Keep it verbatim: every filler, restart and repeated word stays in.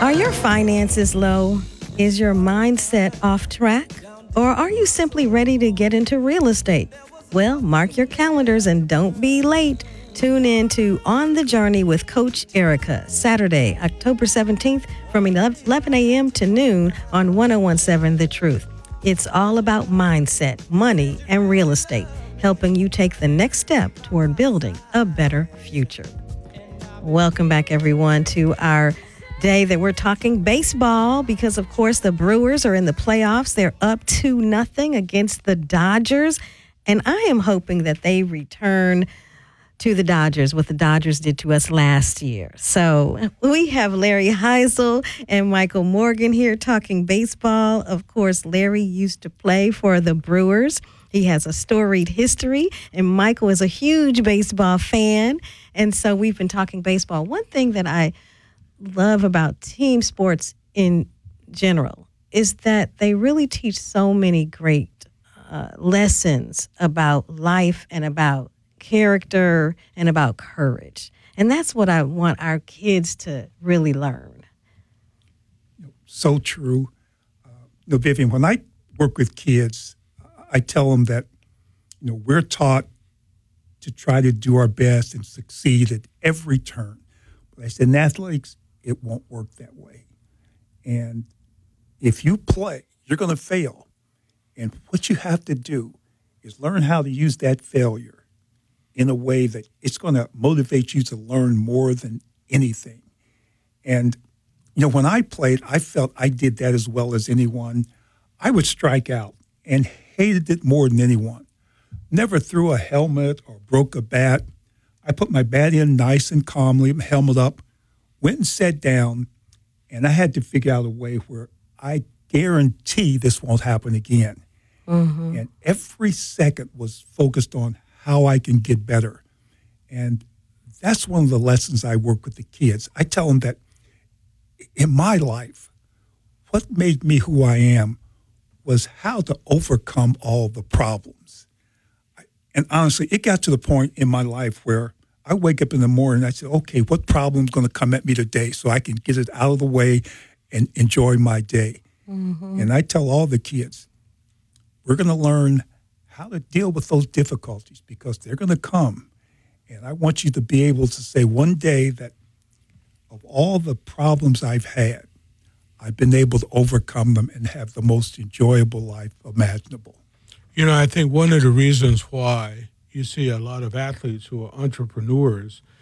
Are your finances low? Is your mindset off track? Or are you simply ready to get into real estate? Well, mark your calendars and don't be late. Tune in to On the Journey with Coach Erica, Saturday, October seventeenth from eleven a.m. to noon on one oh one point seven The Truth. It's all about mindset, money, and real estate, helping you take the next step toward building a better future. Welcome back, everyone, to our day that we're talking baseball because, of course, the Brewers are in the playoffs. They're up two nothing against the Dodgers, and I am hoping that they return to the Dodgers what the Dodgers did to us last year. So we have Larry Heisel and Michael Morgan here talking baseball. Of course, Larry used to play for the Brewers. He has a storied history, and Michael is a huge baseball fan. And so we've been talking baseball. One thing that I love about team sports in general is that they really teach so many great uh, lessons about life and about character and about courage. And that's what I want our kids to really learn. So true. Uh, you know, Vivian, when I work with kids, I tell them that, you know, we're taught to try to do our best and succeed at every turn. But I said, in athletics, it won't work that way. And if you play, you're going to fail. And what you have to do is learn how to use that failure in a way that it's going to motivate you to learn more than anything. And, you know, when I played, I felt I did that as well as anyone. I would strike out and hated it more than anyone. Never threw a helmet or broke a bat. I put my bat in nice and calmly, my helmet up, went and sat down, and I had to figure out a way where I guarantee this won't happen again. Mm-hmm. And every second was focused on how I can get better. And that's one of the lessons I work with the kids. I tell them that in my life, what made me who I am was how to overcome all the problems. And honestly, it got to the point in my life where I wake up in the morning and I say, okay, what problem's going to come at me today so I can get it out of the way and enjoy my day? Mm-hmm. And I tell all the kids, we're going to learn how to deal with those difficulties because they're going to come. And I want you to be able to say one day that of all the problems I've had, I've been able to overcome them and have the most enjoyable life imaginable. You know, I think one of the reasons why you see a lot of athletes who are entrepreneurs